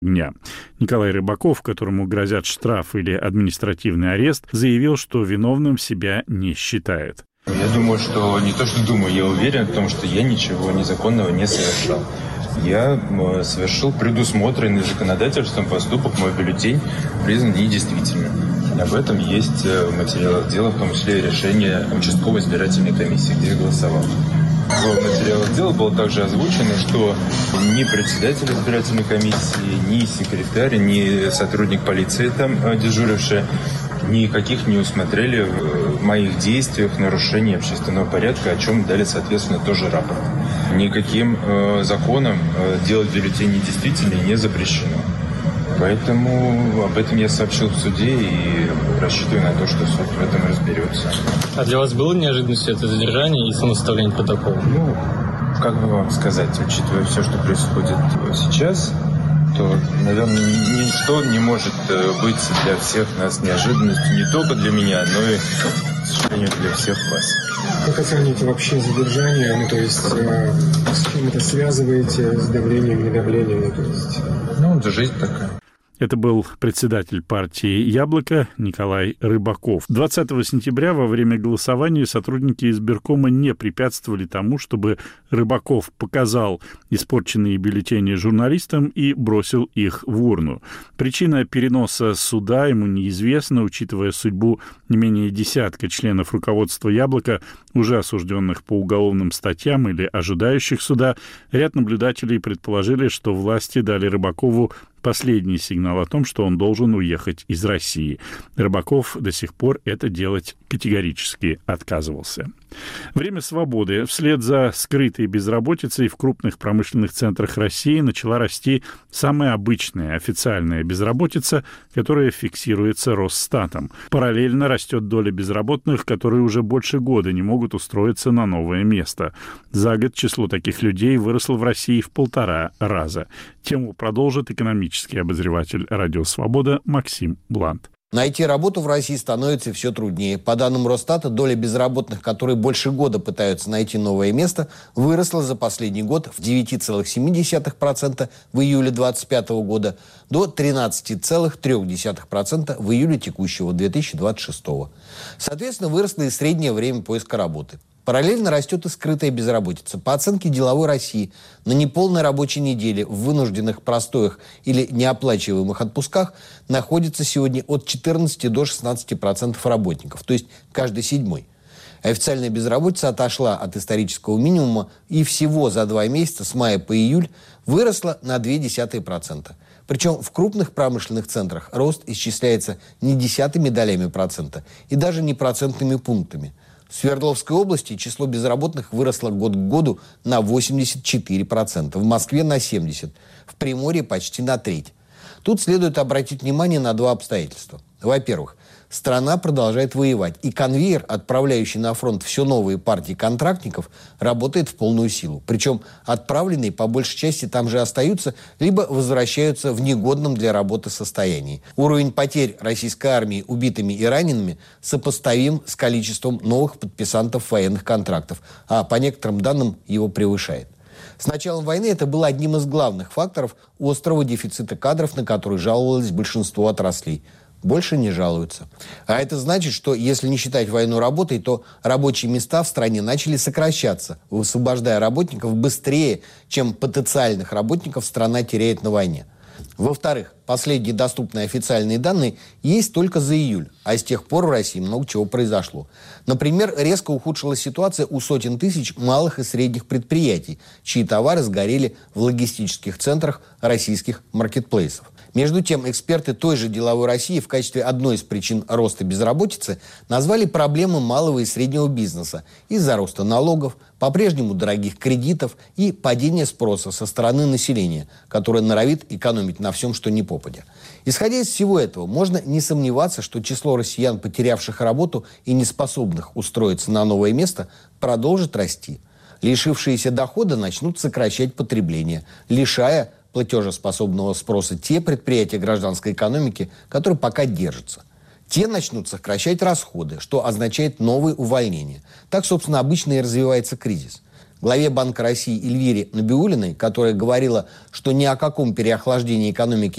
дня. Николай Рыбаков, которому грозят штраф или административный арест, заявил, что виновным себя не считает. Я думаю, что не то, что думаю, я уверен в том, что я ничего незаконного не совершал. Я совершил предусмотренный законодательством поступок, мой бюллетень признан недействительным. Об этом есть в материалах дела, в том числе и решение участковой избирательной комиссии, где я голосовал. В материалах дела было также озвучено, что ни председатель избирательной комиссии, ни секретарь, ни сотрудник полиции там дежуривший никаких не усмотрели в моих действиях нарушения общественного порядка, о чем дали, соответственно, тоже рапорт. Никаким законом делать бюллетень недействительным не запрещено. Поэтому об этом я сообщил в суде и рассчитываю на то, что суд в этом разберется. А для вас было неожиданностью это задержание и самоставление протокола? Как бы вам сказать, учитывая все, что происходит сейчас, то, наверное, ничто не может быть для всех нас неожиданностью, не только для меня, но и, к сожалению, для всех вас. Как оцените вообще задержание? С чем это связываете? С давлением, недавлением? Это жизнь такая. Это был председатель партии «Яблоко» Николай Рыбаков. 20 сентября во время голосования сотрудники избиркома не препятствовали тому, чтобы Рыбаков показал испорченные бюллетени журналистам и бросил их в урну. Причина переноса суда ему неизвестна, учитывая судьбу не менее десятка членов руководства «Яблока», уже осужденных по уголовным статьям или ожидающих суда. Ряд наблюдателей предположили, что власти дали Рыбакову последний сигнал о том, что он должен уехать из России. Рыбаков до сих пор это делать категорически отказывался. Время свободы. Вслед за скрытой безработицей в крупных промышленных центрах России начала расти самая обычная официальная безработица, которая фиксируется Росстатом. Параллельно растет доля безработных, которые уже больше года не могут устроиться на новое место. За год число таких людей выросло в России в 1,5 раза. Тему продолжит экономический обозреватель «Радио Свобода» Максим Блант. Найти работу в России становится все труднее. По данным Росстата, доля безработных, которые больше года пытаются найти новое место, выросла за последний год в 9,7% в июле 2025 года до 13,3% в июле текущего 2026. Соответственно, выросло и среднее время поиска работы. Параллельно растет и скрытая безработица. По оценке Деловой России, на неполной рабочей неделе в вынужденных простоях или неоплачиваемых отпусках находится сегодня от 14 до 16% работников, то есть каждый седьмой. Официальная безработица отошла от исторического минимума и всего за 2 месяца с мая по июль выросла на 0,2%. Причем в крупных промышленных центрах рост исчисляется не десятыми долями процента и даже не процентными пунктами. В Свердловской области число безработных выросло год к году на 84%, в Москве на 70%, в Приморье почти на 1/3. Тут следует обратить внимание на 2 обстоятельства. Во-первых, страна продолжает воевать, и конвейер, отправляющий на фронт все новые партии контрактников, работает в полную силу. Причем отправленные по большей части там же остаются, либо возвращаются в негодном для работы состоянии. Уровень потерь российской армии убитыми и ранеными сопоставим с количеством новых подписантов военных контрактов, а по некоторым данным его превышает. С началом войны это было одним из главных факторов острого дефицита кадров, на который жаловалось большинство отраслей. Больше не жалуются. А это значит, что если не считать войну работой, то рабочие места в стране начали сокращаться, высвобождая работников быстрее, чем потенциальных работников страна теряет на войне. Во-вторых, последние доступные официальные данные есть только за июль, а с тех пор в России много чего произошло. Например, резко ухудшилась ситуация у сотен тысяч малых и средних предприятий, чьи товары сгорели в логистических центрах российских маркетплейсов. Между тем, эксперты той же Деловой России в качестве одной из причин роста безработицы назвали проблемы малого и среднего бизнеса из-за роста налогов, по-прежнему дорогих кредитов и падения спроса со стороны населения, которое норовит экономить на всем, что ни попадя. Исходя из всего этого, можно не сомневаться, что число россиян, потерявших работу и неспособных устроиться на новое место, продолжит расти. Лишившиеся дохода начнут сокращать потребление, лишая платежеспособного спроса те предприятия гражданской экономики, которые пока держатся. Те начнут сокращать расходы, что означает новые увольнения. Так, собственно, обычно и развивается кризис. главе Банка России Эльвире Набиуллиной, которая говорила, что ни о каком переохлаждении экономики